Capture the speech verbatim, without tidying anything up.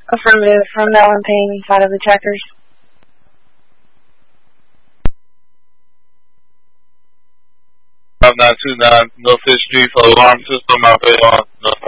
Affirmative, from Alan Payne, side of the checkers. five nine two nine, North Fifth Street for alarm system, I'll be on.